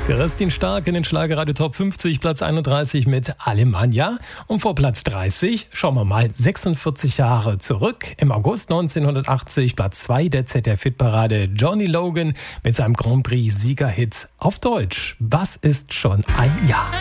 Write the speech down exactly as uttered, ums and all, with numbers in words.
Kerstin Stark in den Schlagerradio Top fünfzig, Platz einunddreißig mit Alemannia. Und vor Platz dreißig schauen wir mal sechsundvierzig Jahre zurück. Im August neunzehnhundertachtzig, Platz zwei der Z D F-Hitparade, Johnny Logan mit seinem Grand Prix-Siegerhit auf Deutsch. Was ist schon ein Jahr?